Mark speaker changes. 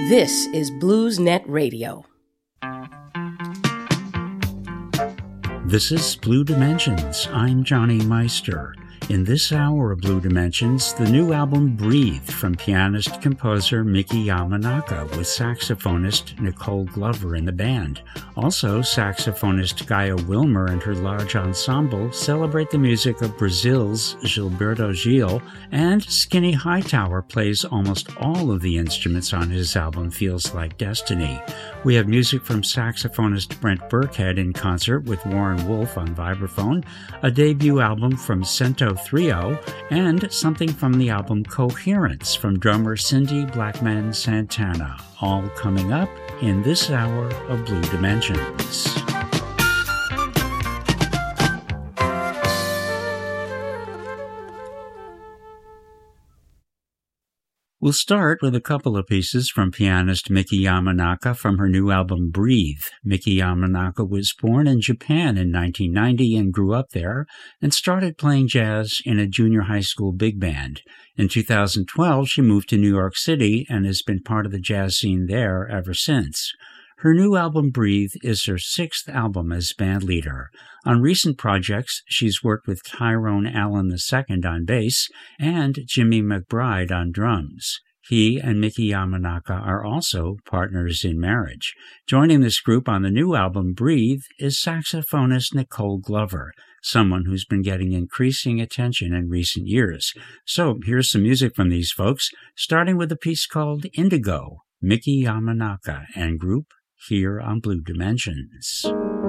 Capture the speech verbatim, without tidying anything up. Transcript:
Speaker 1: This is BluesNet Radio.
Speaker 2: This is Blue Dimensions. I'm Johnny Meister. In this hour of Blue Dimensions, the new album Breathe from pianist-composer Miki Yamanaka with saxophonist Nicole Glover in the band. Also, saxophonist Gaia Wilmer and her large ensemble celebrate the music of Brazil's Gilberto Gil, and Skinny Hightower plays almost all of the instruments on his album Feels Like Destiny. We have music from saxophonist Brent Burkhead in concert with Warren Wolf on vibraphone, a debut album from Cento Trio, and something from the album Coherence from drummer Cindy Blackman Santana, all coming up in this hour of Blue Dimensions. We'll start with a couple of pieces from pianist Miki Yamanaka from her new album Breathe. Miki Yamanaka was born in Japan in nineteen ninety and grew up there, and started playing jazz in a junior high school big band. In two thousand twelve, she moved to New York City and has been part of the jazz scene there ever since. Her new album, Breathe, is her sixth album as bandleader. On recent projects, she's worked with Tyrone Allen the Second on bass and Jimmy McBride on drums. He and Miki Yamanaka are also partners in marriage. Joining this group on the new album, Breathe, is saxophonist Nicole Glover, someone who's been getting increasing attention in recent years. So here's some music from these folks, starting with a piece called Indigo, Miki Yamanaka and group, here on Blue Dimensions.